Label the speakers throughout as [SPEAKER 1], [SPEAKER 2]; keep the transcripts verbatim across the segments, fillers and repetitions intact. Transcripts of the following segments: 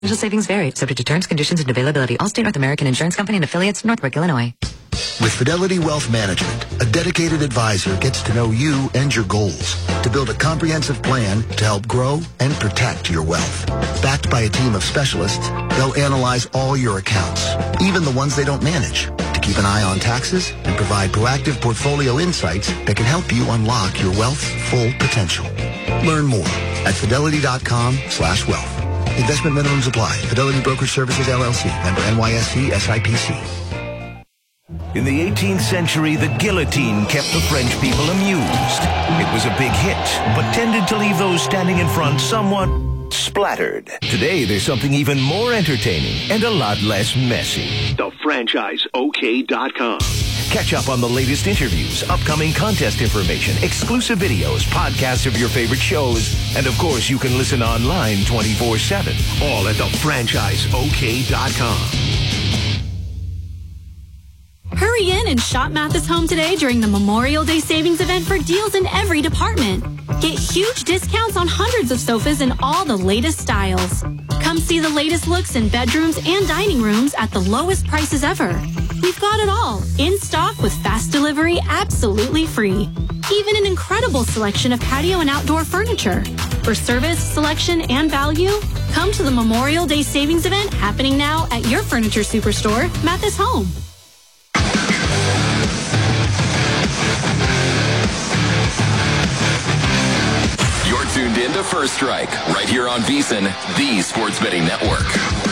[SPEAKER 1] Financial savings vary, subject to terms, conditions, and availability. Allstate North American Insurance Company and affiliates, Northbrook, Illinois.
[SPEAKER 2] With Fidelity Wealth Management, a dedicated advisor gets to know you and your goals to build a comprehensive plan to help grow and protect your wealth. Backed by a team of specialists, they'll analyze all your accounts, even the ones they don't manage, to keep an eye on taxes and provide proactive portfolio insights that can help you unlock your wealth's full potential. Learn more at fidelity.com slash wealth. Investment minimums apply. Fidelity Brokerage Services, L L C. Member N Y S E, S I P C.
[SPEAKER 3] In the eighteenth century, the guillotine kept the French people amused. It was a big hit, but tended to leave those standing in front somewhat splattered. Today, there's something even more entertaining and a lot less messy.
[SPEAKER 4] the franchise O K dot com.
[SPEAKER 3] Catch up on the latest interviews, upcoming contest information, exclusive videos, podcasts of your favorite shows, and of course, you can listen online twenty-four seven.
[SPEAKER 4] All at the franchise O K dot com.
[SPEAKER 5] Hurry in and shop Mathis Home today during the Memorial Day savings event for deals in every department. Get huge discounts on hundreds of sofas in all the latest styles. Come see the latest looks in bedrooms and dining rooms at the lowest prices ever. We've got it all in stock with fast delivery absolutely free. Even an incredible selection of patio and outdoor furniture. For service, selection, and value, come to the Memorial Day savings event happening now at your furniture superstore, Mathis Home.
[SPEAKER 6] You're tuned in to First Strike, right here on VEASAN, the Sports Betting Network.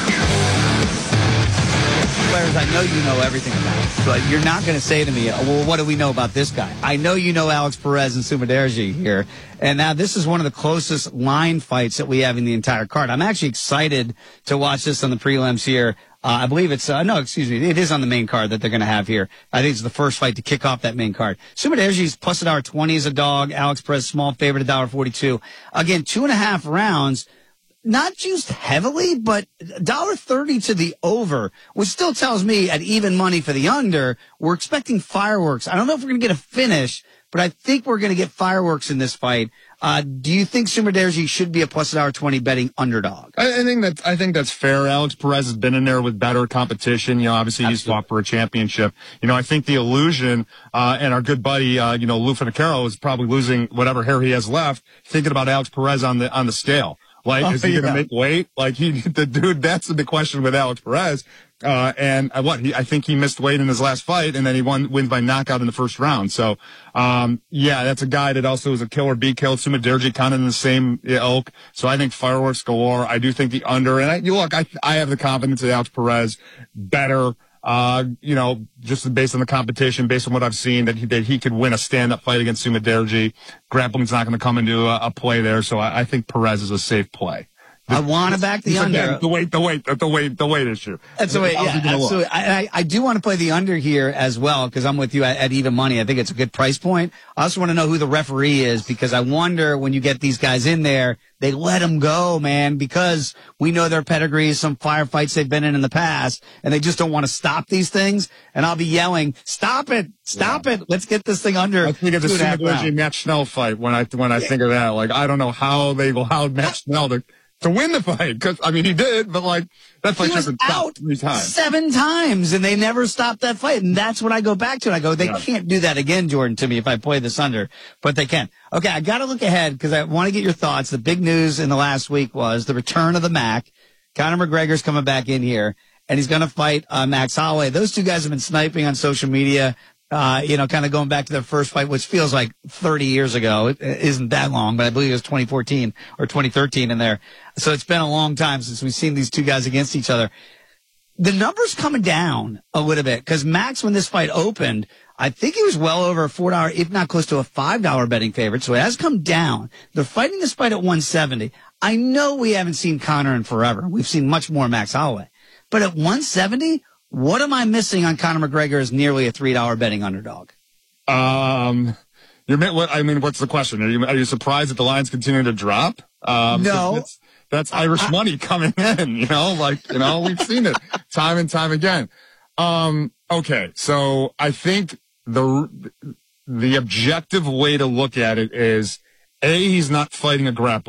[SPEAKER 7] Players I know you know everything about, but you're not going to say to me, well, what do we know about this guy? I know you know Alex Perez and Sumudaerji here, and now this is one of the closest line fights that we have in the entire card. I'm actually excited to watch this on the prelims here. Uh, I believe it's, uh, no, excuse me, it is on the main card that they're going to have here. I think it's the first fight to kick off that main card. Sumudaerji's plus a dollar twenty as a dog. Alex Perez, small favorite, a dollar forty-two. Again, two and a half rounds. Not used heavily, but one dollar thirty to the over, which still tells me at even money for the under, we're expecting fireworks. I don't know if we're going to get a finish, but I think we're going to get fireworks in this fight. Uh, do you think Sumudaerji should be a plus one dollar twenty betting underdog?
[SPEAKER 8] I, I think that I think that's fair. Alex Perez has been in there with better competition. You know, obviously Absolutely. He's fought for a championship. You know, I think the illusion uh, and our good buddy, uh, you know, Lou Finocchiaro is probably losing whatever hair he has left, thinking about Alex Perez on the on the scale. Like, oh, is he yeah. going to make weight? Like, he, the dude, that's the big question with Alex Perez. Uh, and uh, what, he, I think he missed weight in his last fight, and then he won, wins by knockout in the first round. So, um, yeah, that's a guy that also is a killer, be killed. Sumudaerji kind of in the same ilk. So I think fireworks galore. I do think the under, and I, you look, I, I have the confidence that Alex Perez better, uh, you know, just based on the competition, based on what I've seen, that he, that he could win a stand-up fight against Sumudaerji. Grappling's not going to come into a, a play there, so I, I think Perez is a safe play.
[SPEAKER 7] I want to back the under.
[SPEAKER 8] Again, the weight, the weight, the weight, the weight issue.
[SPEAKER 7] That's the way. Yeah, absolutely. I, I, I do want to play the under here as well because I'm with you at, at even money. I think it's a good price point. I also want to know who the referee is because I wonder when you get these guys in there, they let them go, man, because we know their pedigrees, some firefights they've been in in the past, and they just don't want to stop these things. And I'll be yelling, "Stop it! Stop yeah. it! Let's get this thing under."
[SPEAKER 8] I think of the Sumudaerji Matt Schnell fight when I when I yeah. think of that. Like I don't know how they allowed Matt Schnell to. To win the fight, because I mean he did, but like that fight
[SPEAKER 7] was
[SPEAKER 8] hasn't
[SPEAKER 7] out
[SPEAKER 8] three times.
[SPEAKER 7] seven times, and they never stopped that fight. And that's what I go back to. And I go, they yeah. can't do that again, Jordan, to me if I play this under, but they can. Okay, I got to look ahead because I want to get your thoughts. The big news in the last week was the return of the Mac. Conor McGregor's coming back in here, and he's going to fight uh, Max Holloway. Those two guys have been sniping on social media. Uh, you know, kind of going back to their first fight, which feels like thirty years ago. It isn't that long, but I believe it was twenty fourteen or twenty thirteen in there. So it's been a long time since we've seen these two guys against each other. The number's coming down a little bit because Max, when this fight opened, I think he was well over a four dollar, if not close to a five dollar betting favorite. So it has come down. They're fighting this fight at one seventy. I know we haven't seen Conor in forever. We've seen much more Max Holloway. But at one seventy, what am I missing on Conor McGregor as nearly a three dollar betting underdog?
[SPEAKER 8] Um, you're, what, I mean, what's the question? Are you, are you surprised that the lines continue to drop? Um,
[SPEAKER 7] no.
[SPEAKER 8] That's, that's Irish I, money coming in, you know, like, you know, we've seen it time and time again. Um, okay. So I think the, the objective way to look at it is A, he's not fighting a grappler.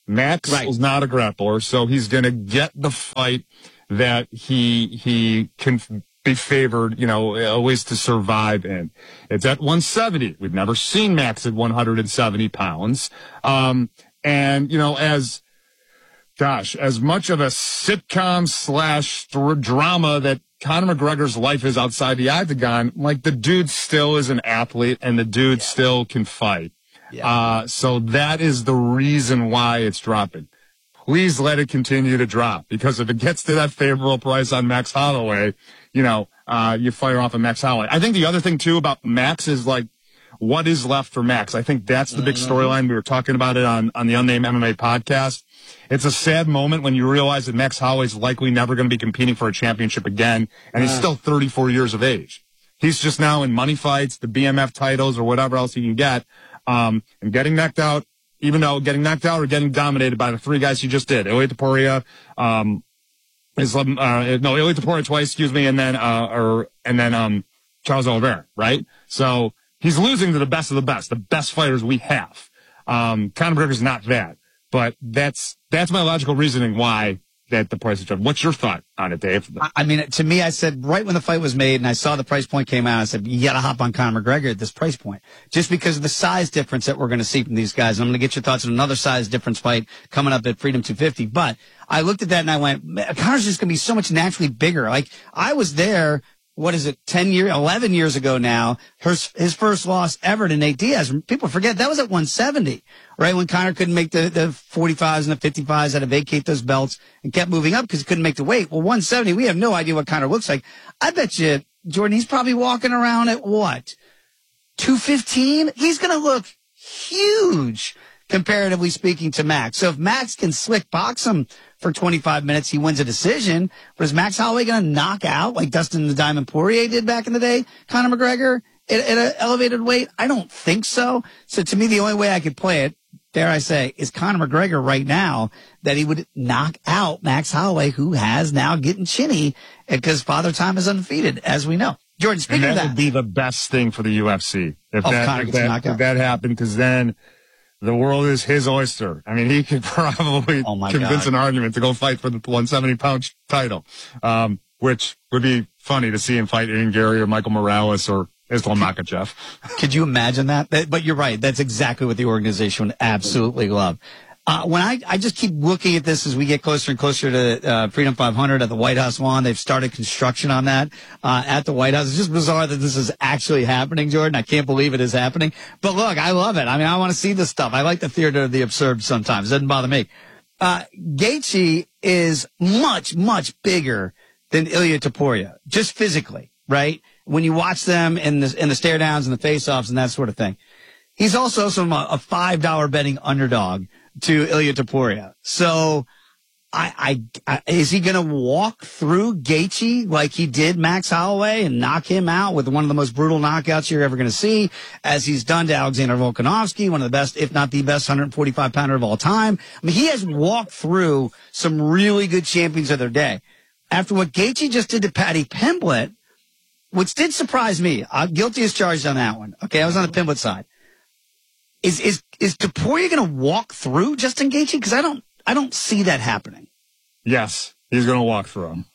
[SPEAKER 8] Max
[SPEAKER 7] Right.
[SPEAKER 8] is not a grappler, so he's going to get the fight that he he can be favored, you know, always to survive in. It's at one seventy. We've never seen Max at one hundred seventy pounds. Um, and, you know, as, gosh, as much of a sitcom slash th- drama that Conor McGregor's life is outside the octagon, like the dude still is an athlete and the dude yeah. still can fight. Yeah. Uh, so that is the reason why it's dropping. Please let it continue to drop, because if it gets to that favorable price on Max Holloway, you know, uh, you fire off a Max Holloway. I think the other thing too about Max is like, what is left for Max? I think that's the big storyline. We were talking about it on, on the Unnamed M M A podcast. It's a sad moment when you realize that Max Holloway's likely never going to be competing for a championship again, and he's still thirty-four years of age. He's just now in money fights, the B M F titles, or whatever else he can get. Um, and getting knocked out, even though getting knocked out or getting dominated by the three guys he just did, Ilia Topuria, um, Islam, uh, no, Ilia Topuria twice, excuse me, and then, uh, or, and then, um, Charles Oliveira, right? So he's losing to the best of the best, the best fighters we have. Um, Conor McGregor's not that, but that's, that's my logical reasoning why that the price is dropped. What's your thought on it, Dave?
[SPEAKER 7] I mean, to me, I said right when the fight was made and I saw the price point came out, I said, you got to hop on Conor McGregor at this price point, just because of the size difference that we're going to see from these guys. And I'm going to get your thoughts on another size difference fight coming up at Freedom two fifty. But I looked at that and I went, Conor's just going to be so much naturally bigger. Like, I was there. What is it, ten years, eleven years ago now, his, his first loss ever to Nate Diaz. People forget that was at one seventy, right? When Conor couldn't make the, the forty-fives and the fifty-fives, had to vacate those belts and kept moving up because he couldn't make the weight. Well, one seventy, we have no idea what Conor looks like. I bet you, Jordan, he's probably walking around at what? two fifteen? He's going to look huge, comparatively speaking, to Max. So if Max can slick box him for twenty-five minutes, he wins a decision. But is Max Holloway going to knock out like Dustin the Diamond Poirier did back in the day, Conor McGregor, at, at an elevated weight? I don't think so. So to me, the only way I could play it, dare I say, is Conor McGregor right now, that he would knock out Max Holloway, who has now getting chinny because Father Time is undefeated, as we know. Jordan, speaking
[SPEAKER 8] and that
[SPEAKER 7] of that,
[SPEAKER 8] would be the best thing for the U F C if
[SPEAKER 7] oh,
[SPEAKER 8] that, if that, if that happened, because then the world is his oyster. I mean, he could probably
[SPEAKER 7] oh my
[SPEAKER 8] convince
[SPEAKER 7] God.
[SPEAKER 8] an argument to go fight for the one seventy pound title, um, which would be funny to see him fight Ian Gary or Michael Morales or Islam Makhachev.
[SPEAKER 7] Could you imagine that? that? But you're right. That's exactly what the organization would absolutely love. Uh, when I, I just keep looking at this as we get closer and closer to uh, Freedom five hundred at the White House lawn. They've started construction on that uh, at the White House. It's just bizarre that this is actually happening, Jordan. I can't believe it is happening. But look, I love it. I mean, I want to see this stuff. I like the theater of the absurd sometimes. It doesn't bother me. Uh, Gaethje is much, much bigger than Ilia Topuria, just physically, right? When you watch them in the, in the stare downs and the face-offs and that sort of thing. He's also some, a five dollar betting underdog to Ilia Topuria. So, I, I, I is he going to walk through Gaethje like he did Max Holloway and knock him out with one of the most brutal knockouts you're ever going to see, as he's done to Alexander Volkanovski, one of the best, if not the best, one forty-five pounder of all time? I mean, he has walked through some really good champions of their day. After what Gaethje just did to Paddy Pimblett, which did surprise me, I'm guilty as charged on that one. Okay, I was on the Pimblett side. Is is is Topuria going to walk through Justin Gaethje? Because I don't I don't see that happening.
[SPEAKER 8] Yes, he's going to walk through him.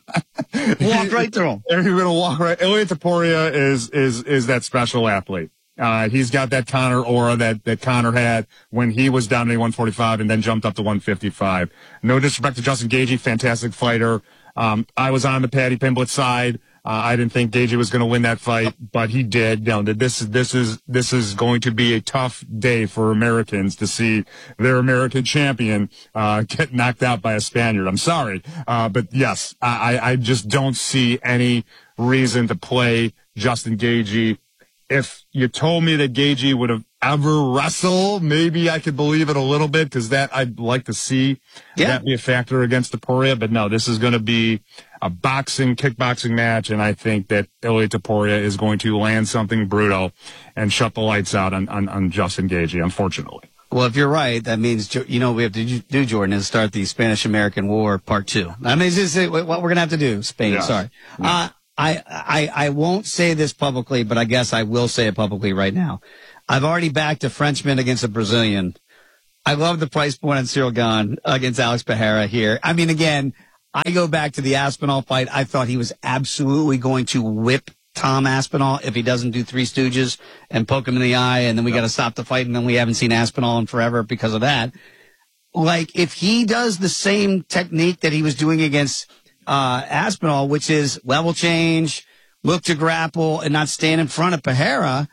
[SPEAKER 7] Walk right through him.
[SPEAKER 8] He's going to walk right. Ilia Topuria is is is that special athlete. Uh, he's got that Conor aura that that Conor had when he was dominating one forty-five and then jumped up to one fifty-five. No disrespect to Justin Gaethje, fantastic fighter. Um, I was on the Paddy Pimblett side. Uh, I didn't think Gaethje was going to win that fight, but he did. You know, this is this is this is going to be a tough day for Americans to see their American champion uh, get knocked out by a Spaniard. I'm sorry, uh, but yes, I, I just don't see any reason to play Justin Gaethje. If you told me that Gaethje would have ever wrestled, maybe I could believe it a little bit, because that I'd like to see yeah. that be a factor against Topuria. But no, this is going to be a boxing, kickboxing match, and I think that Ilia Topuria is going to land something brutal and shut the lights out on, on, on Justin Gaethje, unfortunately.
[SPEAKER 7] Well, if you're right, that means, you know, what we have to do, Jordan, is start the Spanish-American War Part Two. I mean, this is what we're going to have to do, Spain, yeah. sorry. Yeah. Uh, I, I, I won't say this publicly, but I guess I will say it publicly right now. I've already backed a Frenchman against a Brazilian I love the price point on Cyril Gahn against Alex Pereira here. I mean, again, I go back to the Aspinall fight. I thought he was absolutely going to whip Tom Aspinall if he doesn't do Three Stooges and poke him in the eye, and then we got to stop the fight, and then we haven't seen Aspinall in forever because of that. Like, if he does the same technique that he was doing against uh Aspinall, which is level change, look to grapple, and not stand in front of Pereira,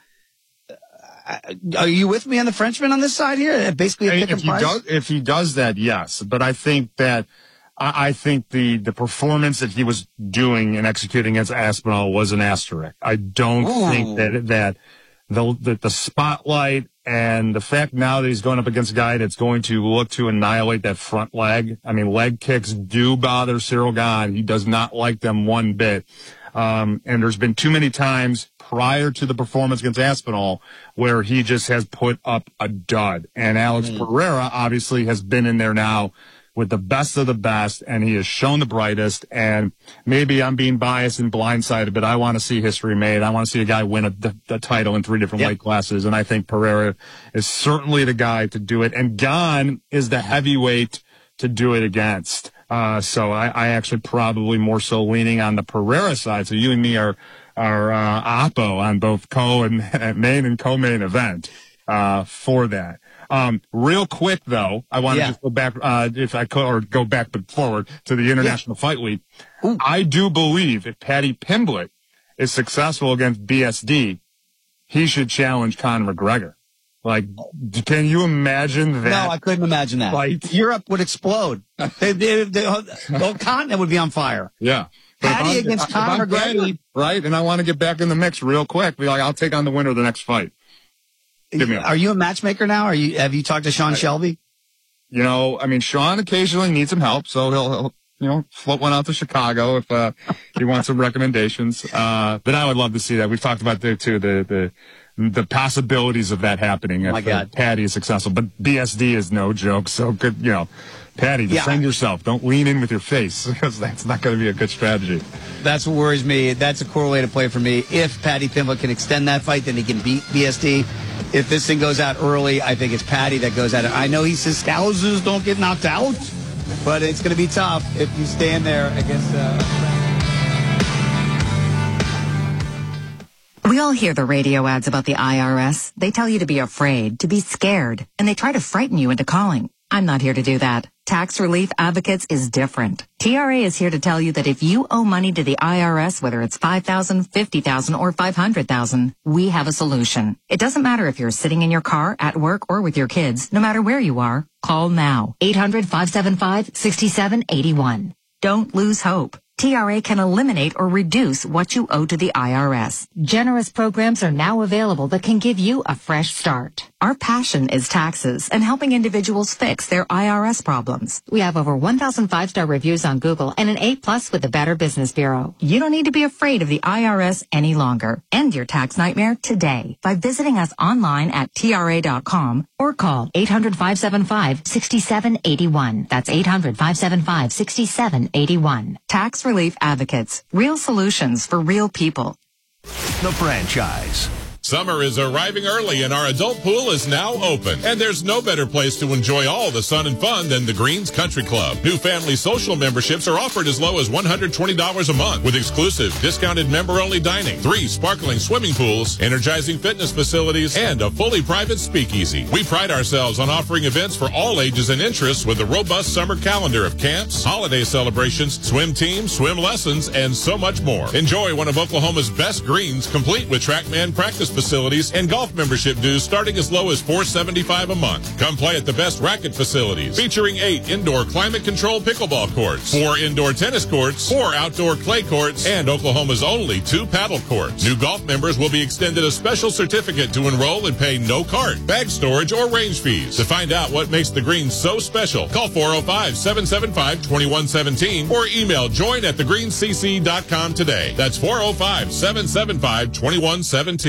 [SPEAKER 7] are you with me on the Frenchman on this side here? Basically, a pick
[SPEAKER 8] if, he does, if he does that, yes. But I think that I, I think the the performance that he was doing and executing against Aspinall was an asterisk. I don't Ooh. think that that the, the the spotlight and the fact now that he's going up against a guy that's going to look to annihilate that front leg. I mean, leg kicks do bother Cyril Gahn. He does not like them one bit. Um, and there's been too many times prior to the performance against Aspinall where he just has put up a dud. And Alex mm. Pereira obviously has been in there now with the best of the best, and he has shown the brightest. And maybe I'm being biased and blindsided, but I want to see history made. I want to see a guy win a, the, the title in three different yep. weight classes, and I think Pereira is certainly the guy to do it. And Gahn is the heavyweight to do it against. Uh, so I, I actually probably more so leaning on the Pereira side. So you and me are, are, uh, oppo on both co and main and co-main event, uh, for that. Um, real quick though, I want to yeah. just go back, uh, if I could, or go back but forward to the International yeah. Fight Week. Ooh. I do believe if Paddy Pimblett is successful against B S D, he should challenge Conor McGregor. Like, can you imagine that?
[SPEAKER 7] No, I couldn't imagine that. Like, Europe would explode. they, they, they, the whole continent would be on fire.
[SPEAKER 8] Yeah.
[SPEAKER 7] Paddy against Conor McGregor. Paddy,
[SPEAKER 8] right? And I want to get back in the mix real quick. Be like, I'll take on the winner of the next fight. Give me a
[SPEAKER 7] Are you a matchmaker now? Are you? Have you talked to Sean I, Shelby?
[SPEAKER 8] You know, I mean, Sean occasionally needs some help, so he'll, he'll you know, float one out to Chicago if uh, he wants some recommendations. Uh, but I would love to see that. We've talked about there too the the. the possibilities of that happening if
[SPEAKER 7] oh my God.
[SPEAKER 8] Paddy is successful. But B S D is no joke. So good, you know, Paddy, defend yeah. yourself. Don't lean in with your face because that's not going to be a good strategy.
[SPEAKER 7] That's what worries me. That's a correlated play for me. If Paddy Pimblett can extend that fight, then he can beat B S D. If this thing goes out early, I think it's Paddy that goes out. I know he says Scousers don't get knocked out, but it's going to be tough if you stand there against uh
[SPEAKER 1] We all hear the radio ads about the I R S. They tell you to be afraid, to be scared, and they try to frighten you into calling. I'm not here to do that. Tax Relief Advocates is different. T R A is here to tell you that if you owe money to the I R S, whether it's five thousand dollars, fifty thousand dollars, or five hundred thousand dollars, we have a solution. It doesn't matter if you're sitting in your car, at work, or with your kids. No matter where you are, call now. eight hundred, five seven five, six seven eight one. Don't lose hope. T R A can eliminate or reduce what you owe to the I R S. Generous programs are now available that can give you a fresh start. Our passion is taxes and helping individuals fix their I R S problems. We have over one thousand five-star reviews on Google and an A plus with the Better Business Bureau. You don't need to be afraid of the I R S any longer. End your tax nightmare today by visiting us online at T R A dot com or call eight hundred, five seven five, six seven eight one. That's eight hundred, five seven five, six seven eight one. Tax Relief Advocates. Real solutions for real people.
[SPEAKER 3] The franchise.
[SPEAKER 9] Summer is arriving early and our adult pool is now open. And there's no better place to enjoy all the sun and fun than the Greens Country Club. New family social memberships are offered as low as one hundred twenty dollars a month with exclusive discounted member-only dining, three sparkling swimming pools, energizing fitness facilities, and a fully private speakeasy. We pride ourselves on offering events for all ages and interests with a robust summer calendar of camps, holiday celebrations, swim teams, swim lessons, and so much more. Enjoy one of Oklahoma's best greens, complete with TrackMan practice facilities and golf membership dues starting as low as four dollars and seventy-five cents a month. Come play at the best racket facilities, featuring eight indoor climate-controlled pickleball courts, four indoor tennis courts, four outdoor clay courts, and Oklahoma's only two paddle courts. New golf members will be extended a special certificate to enroll and pay no cart, bag storage, or range fees. To find out what makes the Greens so special, call four oh five, seven seven five, two one one seven or email join at the greens c c dot com today. That's four oh five, seven seven five, two one one seven.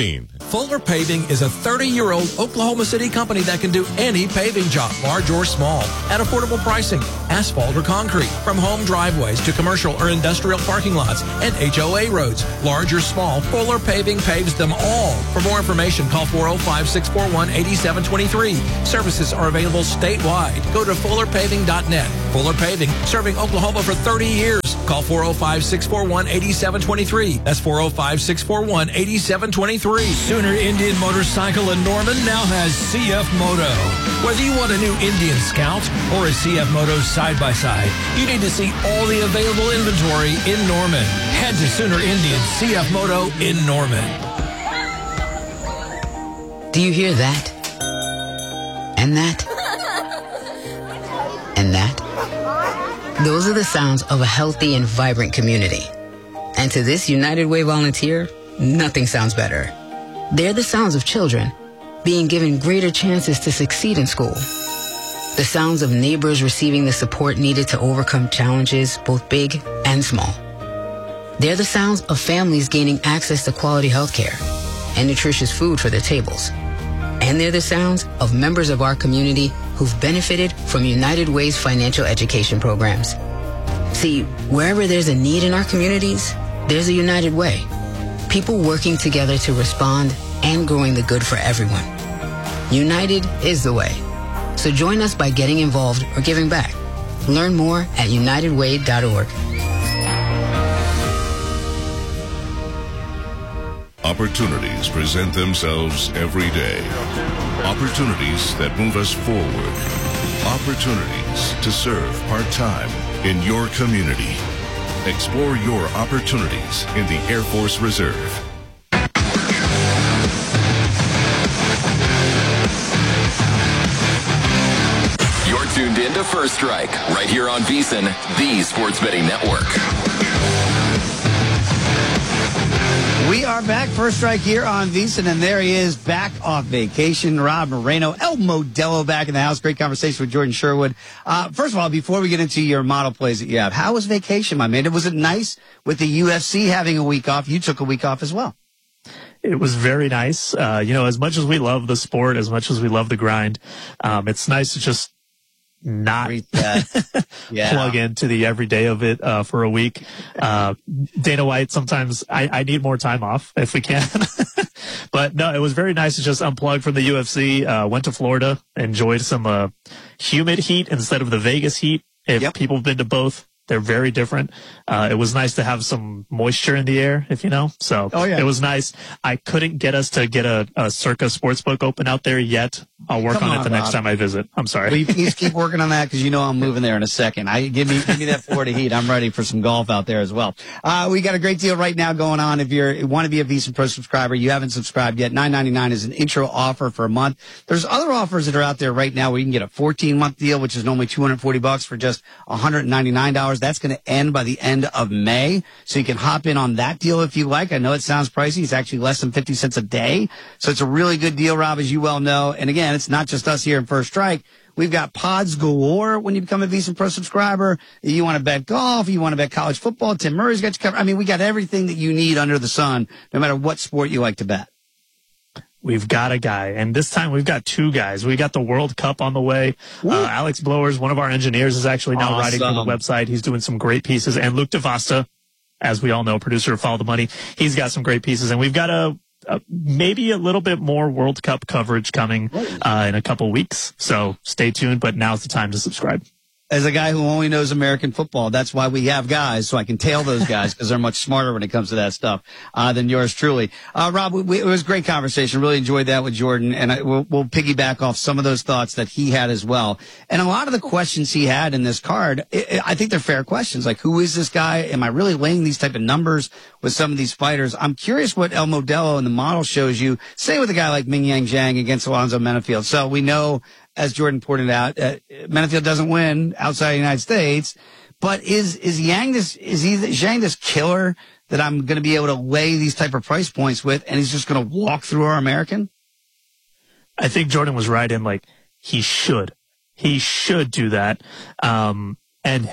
[SPEAKER 10] Fuller Paving is a thirty-year-old Oklahoma City company that can do any paving job, large or small, at affordable pricing, asphalt or concrete, from home driveways to commercial or industrial parking lots and H O A roads. Large or small, Fuller Paving paves them all. For more information, call four oh five, six four one, eight seven two three. Services are available statewide. Go to fuller paving dot net. Fuller Paving, serving Oklahoma for thirty years. Call four oh five, six four one, eight seven two three. That's four oh five, six four one, eight seven two three. Sooner Indian Motorcycle in Norman now has C F Moto. Whether you want a new Indian Scout or a C F Moto side-by-side, you need to see all the available inventory in Norman. Head to Sooner Indian C F Moto in Norman.
[SPEAKER 11] Do you hear that? And that? And that? Those are the sounds of a healthy and vibrant community. And to this United Way volunteer, nothing sounds better. They're the sounds of children being given greater chances to succeed in school. The sounds of neighbors receiving the support needed to overcome challenges, both big and small. They're the sounds of families gaining access to quality health care and nutritious food for their tables. And they're the sounds of members of our community who've benefited from United Way's financial education programs. See, wherever there's a need in our communities, there's a United Way. People working together to respond and growing the good for everyone. United is the way. So join us by getting involved or giving back. Learn more at united way dot org.
[SPEAKER 12] Opportunities present themselves every day. Opportunities that move us forward. Opportunities to serve part-time in your community. Explore your opportunities in the Air Force Reserve.
[SPEAKER 6] You're tuned in to First Strike, right here on VEASAN, the Sports Betting Network.
[SPEAKER 7] We are back, First Strike here on VEASAN, and there he is, back off vacation. Rob Moreno, El Modelo back in the house. Great conversation with Jordan Sherwood. Uh, first of all, before we get into your model plays that you have, how was vacation, my man? Was it nice with the U F C having a week off? You took a week off as well.
[SPEAKER 13] It was very nice. Uh, you know, as much as we love the sport, as much as we love the grind, um, it's nice to just not yeah. plug into the everyday of it uh, for a week. Uh, Dana White, sometimes I, I need more time off if we can. But no, it was very nice to just unplug from the U F C. Uh, went to Florida, enjoyed some uh, humid heat instead of the Vegas heat. If yep. people have been to both, they're very different. Uh, it was nice to have some moisture in the air, if you know. So oh, yeah. it was nice. I couldn't get us to get a, a Circa Sportsbook open out there yet. I'll work on, on it the Rob. next time I visit. I'm sorry.
[SPEAKER 7] Will you please keep working on that, because you know I'm moving there in a second. I give me give me that Florida heat. I'm ready for some golf out there as well. Uh, we got a great deal right now going on. If you're, you want to be a VEASAN Pro subscriber, you haven't subscribed yet, nine ninety-nine is an intro offer for a month. There's other offers that are out there right now where you can get a fourteen month deal, which is normally two hundred forty bucks for just one hundred ninety-nine dollars. That's going to end by the end of May. So you can hop in on that deal if you like. I know it sounds pricey. It's actually less than fifty cents a day. So it's a really good deal, Rob, as you well know. And again, it's not just us here in First Strike. We've got pods galore when you become a VEASAN Pro subscriber. You want to bet golf, you want to bet college football, Tim Murray's got you covered. I mean, we got everything that you need under the sun, no matter what sport you like to bet.
[SPEAKER 13] We've got a guy, and this time we've got two guys. We got the World Cup on the way. Uh, Alex Blowers, one of our engineers, is actually now awesome. writing for the website. He's doing some great pieces. And Luke DeVasta, as we all know, producer of Follow the Money, he's got some great pieces. And we've got a, a maybe a little bit more World Cup coverage coming uh, in a couple weeks. So stay tuned, but now's the time to subscribe.
[SPEAKER 7] As a guy who only knows American football, that's why we have guys, so I can tail those guys because they're much smarter when it comes to that stuff uh, than yours truly. Uh, Rob, we, we, it was a great conversation. Really enjoyed that with Jordan, and I, we'll, we'll piggyback off some of those thoughts that he had as well. And a lot of the questions he had in this card, it, it, I think they're fair questions. Like, who is this guy? Am I really laying these type of numbers with some of these fighters? I'm curious what El Modelo and the model shows you, say with a guy like Ming Yang Zhang against Alonzo Menafield. So we know, as Jordan pointed out, uh, Menafield doesn't win outside the United States, but is, is Yang this, is he, Zhang this killer that I'm going to be able to lay these type of price points with, and he's just going to walk through our American?
[SPEAKER 13] I think Jordan was right in, like, he should. He should do that. Um, and hey,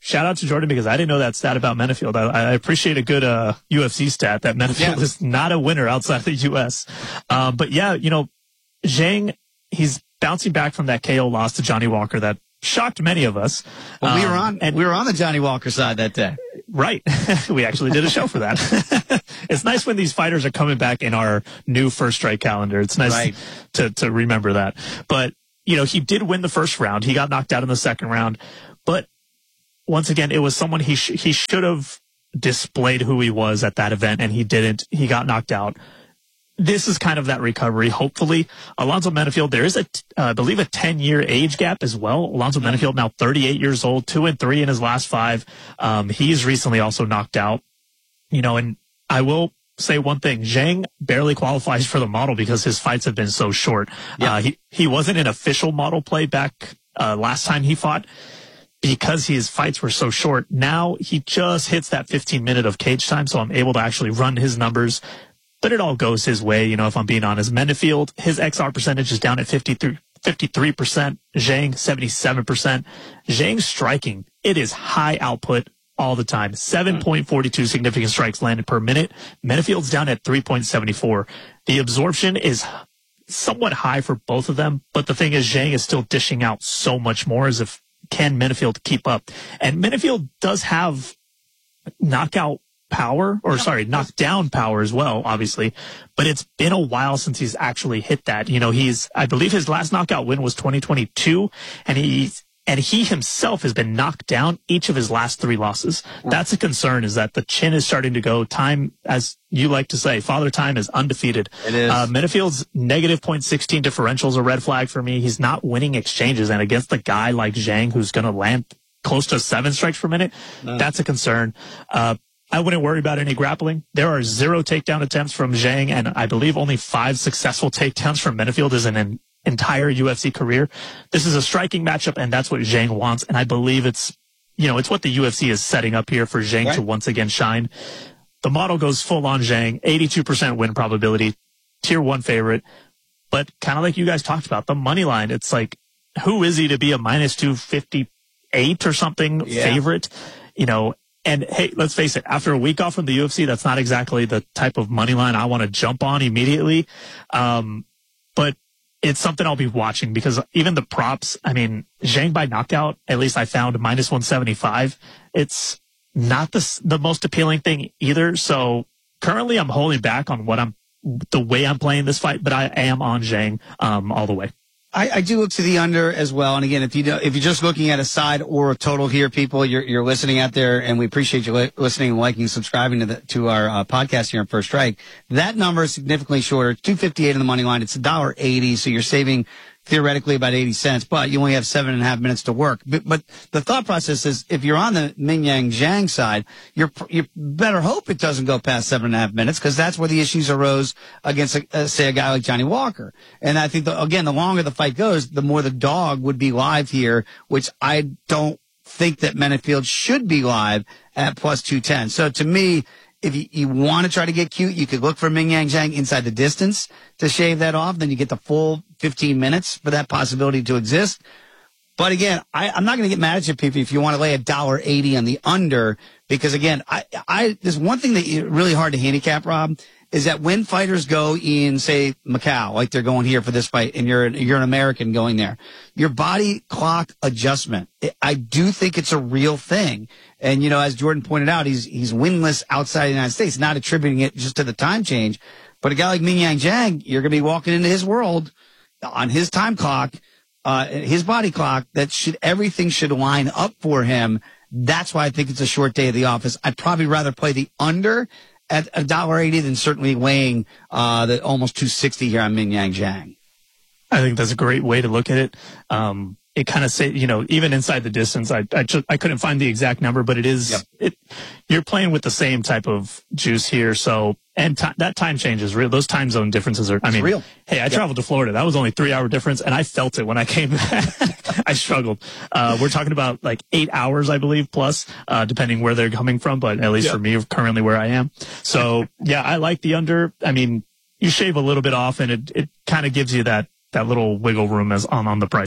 [SPEAKER 13] shout out to Jordan because I didn't know that stat about Menifield. I, I appreciate a good uh, U F C stat that Menifield yeah. is not a winner outside the U S. Um, but yeah, you know, Zhang, he's bouncing back from that K O loss to Johnny Walker that shocked many of us.
[SPEAKER 7] Well, um, we were on
[SPEAKER 13] and
[SPEAKER 7] we were on the Johnny Walker side that day.
[SPEAKER 13] Right. We actually did a show for that. It's nice when these fighters are coming back in our new First Strike calendar. It's nice right. to, to remember that. But, you know, he did win the first round. He got knocked out in the second round. But once again, it was someone he sh- he should have displayed who he was at that event, and he didn't. He got knocked out. This is kind of that recovery, hopefully. Alonzo Menifield, there is, a, uh, I believe, a ten-year age gap as well. Alonzo Menifield, now thirty-eight years old, two and three in his last five. Um, he's recently also knocked out. You know, and I will say one thing. Zhang barely qualifies for the model because his fights have been so short. Yeah. Uh, he, he wasn't in official model play back uh, last time he fought because his fights were so short. Now he just hits that fifteen minute of cage time, so I'm able to actually run his numbers. But it all goes his way, you know, if I'm being honest. Menifield, his X R percentage is down at fifty-three percent. Zhang, seventy-seven percent. Zhang's striking, it is high output all the time. seven point four two significant strikes landed per minute. Menifield's down at three point seven four. The absorption is somewhat high for both of them, but the thing is, Zhang is still dishing out so much more as if can Menifield keep up. And Menifield does have knockout power, or sorry, knockdown power as well, obviously. But it's been a while since he's actually hit that. You know, he's, I believe his last knockout win was twenty twenty-two, and he's, and he himself has been knocked down each of his last three losses. That's a concern, is that the chin is starting to go. Time, as you like to say, Father Time is undefeated.
[SPEAKER 7] It is.
[SPEAKER 13] Uh, Menifield's negative point one six differential is a red flag for me. He's not winning exchanges, and against a guy like Zhang, who's going to land close to seven strikes per minute, no. that's a concern. Uh, I wouldn't worry about any grappling. There are zero takedown attempts from Zhang, and I believe only five successful takedowns from Menifield as an entire U F C career. This is a striking matchup, and that's what Zhang wants, and I believe it's, you know, it's what the U F C is setting up here for Zhang right. to once again shine. The model goes full on Zhang, eighty-two percent win probability, tier one favorite, but kind of like you guys talked about, the money line, it's like, who is he to be a minus two fifty-eight or something yeah. favorite? You know, and hey, let's face it, after a week off from the U F C, that's not exactly the type of money line I want to jump on immediately. Um, but it's something I'll be watching because even the props, I mean, Zhang by knockout, at least I found minus one seventy-five. It's not the, the most appealing thing either. So currently I'm holding back on what I'm, the way I'm playing this fight, but I am on Zhang, um, all the way.
[SPEAKER 7] I, I do look to the under as well. And again, if you do, if you're just looking at a side or a total here, people, you're, you're listening out there, and we appreciate you li- listening, liking, subscribing to the, to our uh, podcast here on First Strike. That number is significantly shorter. It's two fifty-eight on the money line. It's one dollar eighty. So you're saving theoretically about eighty cents, but you only have seven and a half minutes to work. But, but the thought process is, if you're on the Mingyang Zhang side, you're, you better hope it doesn't go past seven and a half minutes, because that's where the issues arose against, a, uh, say, a guy like Johnny Walker. And I think, the, again, the longer the fight goes, the more the dog would be live here, which I don't think that Menifield should be live at plus two ten. So to me, if you, you want to try to get cute, you could look for Mingyang Zhang inside the distance to shave that off. Then you get the full fifteen minutes for that possibility to exist. But again, I, I'm not going to get mad at you, people, if you want to lay a dollar eighty on the under, because again, I, I, there's one thing that is really hard to handicap, Rob, is that when fighters go in, say, Macau, like they're going here for this fight, and you're, you're an American going there, your body clock adjustment, I do think it's a real thing. And, you know, as Jordan pointed out, he's, he's winless outside the United States, not attributing it just to the time change. But a guy like Mingyang Zhang, you're going to be walking into his world on his time clock, uh, his body clock, that should, everything should line up for him. That's why I think it's a short day of the office. I'd probably rather play the under at a dollar eighty than certainly weighing, uh, the almost two sixty here on Mingyang Zhang.
[SPEAKER 13] I think that's a great way to look at it. Um, it kind of say, you know, even inside the distance, I, I just, I couldn't find the exact number, but it is, yep. it, you're playing with the same type of juice here. So, and t- that time change is real. Those time zone differences are, I mean,
[SPEAKER 7] real.
[SPEAKER 13] Hey, I
[SPEAKER 7] yep.
[SPEAKER 13] traveled to Florida. That was only three hour difference, and I felt it when I came back. I struggled. Uh, we're talking about like eight hours, I believe, plus, uh, depending where they're coming from, but at least yep. for me, currently where I am. So yeah, I like the under. I mean, you shave a little bit off, and it, it kind of gives you that, that little wiggle room as on, on the price.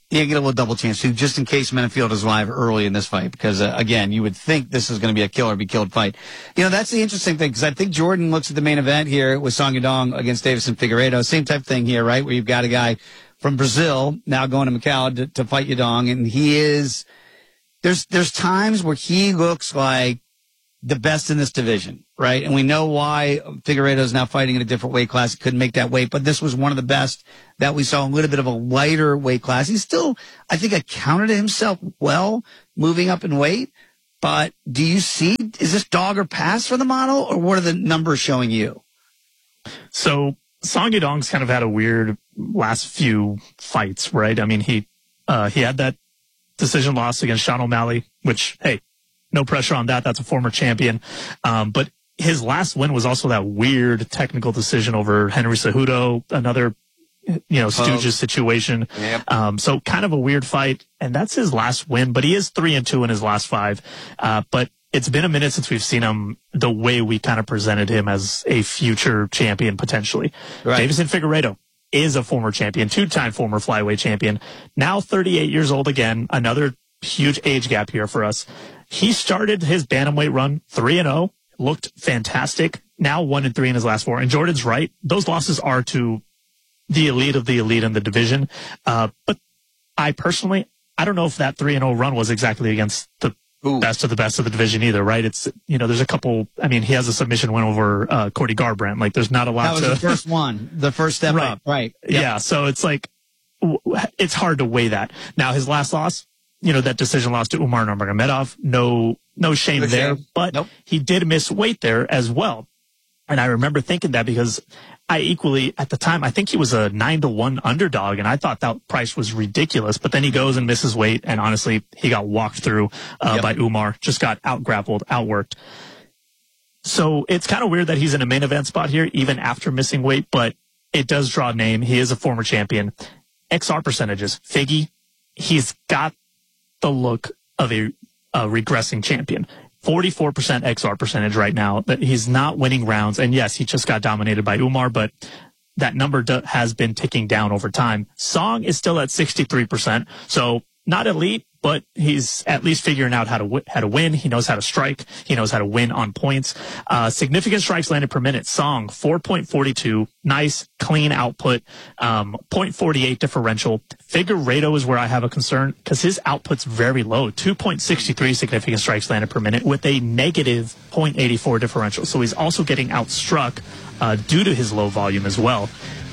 [SPEAKER 7] Yeah, get a little double chance too, just in case Menifield is live early in this fight, because uh, again, you would think this is going to be a kill or be killed fight. You know, that's the interesting thing, because I think Jordan looks at the main event here with Song Yadong against Deiveson Figueiredo. Same type of thing here, right? Where you've got a guy from Brazil now going to Macau to, to fight Yadong, and he is there's there's times where he looks like the best in this division, right? And we know why Figueiredo is now fighting in a different weight class. He couldn't make that weight, but this was one of the best that we saw, a little bit of a lighter weight class. He's still, I think, accounted himself well moving up in weight. But do you see, is this dog or pass for the model, or what are the numbers showing you?
[SPEAKER 13] So Song Yadong's kind of had a weird last few fights, right? I mean, he uh, he had that decision loss against Sean O'Malley, which, hey, no pressure on that. That's a former champion. Um, but his last win was also that weird technical decision over Henry Cejudo, another, you know, Stooges oh. situation. Yep. Um, so kind of a weird fight. And that's his last win, but he is three and two in his last five. Uh, but it's been a minute since we've seen him the way we kind of presented him as a future champion potentially. Right. Deiveson Figueiredo is a former champion, two-time former flyweight champion, now thirty-eight years old again, another huge age gap here for us. He started his bantamweight run three and oh, looked fantastic. Now one and three in his last four. And Jordan's right. Those losses are to the elite of the elite in the division. Uh, but I personally, I don't know if that three and oh run was exactly against the Ooh. best of the best of the division either, right? It's, you know, there's a couple, I mean, he has a submission win over uh, Cody Garbrandt. Like, there's not a lot to.
[SPEAKER 7] That was the first one, the first step
[SPEAKER 13] right.
[SPEAKER 7] up, right? Yep.
[SPEAKER 13] Yeah. So it's like, it's hard to weigh that. Now, his last loss, you know, that decision loss to Umar Nurmagomedov, no, no shame no there, shame. but nope. he did miss weight there as well. And I remember thinking that because I equally, at the time, I think he was a nine to one underdog, and I thought that price was ridiculous. But then he goes and misses weight, and honestly, he got walked through uh, yep. by Umar, just got out grappled, outworked. So it's kind of weird that he's in a main event spot here, even after missing weight, but it does draw a name. He is a former champion. X R percentages, Figgy, he's got the look of a, a regressing champion. forty-four percent X R percentage right now. That he's not winning rounds. And yes, he just got dominated by Umar, but that number do, has been ticking down over time. Song is still at sixty-three percent. So not elite, but he's at least figuring out how to w- how to win. He knows how to strike. He knows how to win on points. Uh, significant strikes landed per minute. Song, four point four two. Nice, clean output. Um, zero point four eight differential. Figueiredo is where I have a concern because his output's very low. two point six three significant strikes landed per minute with a negative zero point eight four differential. So he's also getting outstruck uh, due to his low volume as well.